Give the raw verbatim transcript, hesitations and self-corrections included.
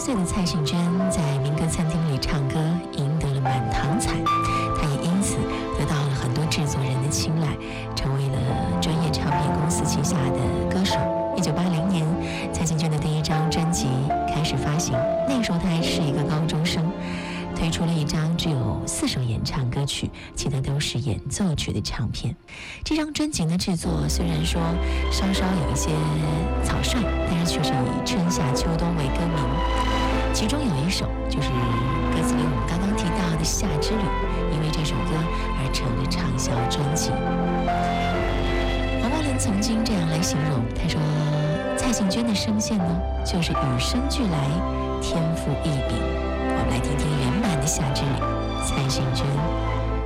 岁的蔡幸娟在民歌餐厅里唱歌，赢得了满堂彩。她也因此得到了很多制作人的青睐，成为了专业唱片公司旗下的歌手。一九八零年，蔡幸娟的第一张专辑开始发行，那个时候她还是一个高中生，推出了一张只有四首演唱歌曲，其他都是演奏曲的唱片。这张专辑的制作虽然说稍稍有一些草率，但是却是以春夏秋冬为歌名。其中有一首就是歌词里我们刚刚提到的《夏之旅》，因为这首歌而成了畅销专辑。黄茂林曾经这样来形容，他说蔡幸娟的声线呢，就是与生俱来，天赋异禀。我们来听听原版的《夏之旅》，蔡幸娟。